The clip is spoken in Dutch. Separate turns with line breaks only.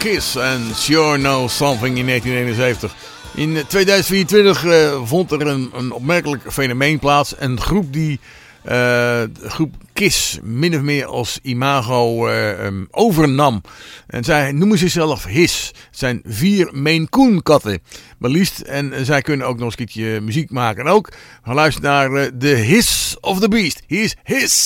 Kiss en Sure Know Something in 1971. In 2024 vond er een opmerkelijk fenomeen plaats. Een groep die groep Kiss min of meer als imago overnam. En zij noemen zichzelf Hiss. Het zijn 4 Maine Coon katten. Maar liefst. En zij kunnen ook nog eens een keertje muziek maken. En ook gaan luisteren naar The Hiss of the Beast. He is Hiss.